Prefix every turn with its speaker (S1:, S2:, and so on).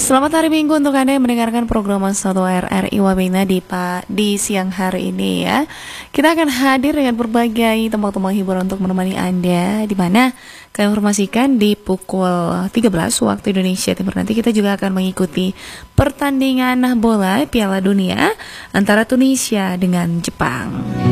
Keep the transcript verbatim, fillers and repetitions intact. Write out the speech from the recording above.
S1: Selamat hari Minggu untuk Anda yang mendengarkan program satu R R I Wabena di, pa, di siang hari ini ya. Kita akan hadir dengan berbagai tempat-tempat hiburan untuk menemani Anda, di mana kami informasikan di pukul tiga belas waktu Indonesia Timur nanti kita juga akan mengikuti pertandingan bola Piala Dunia antara Tunisia dengan Jepang.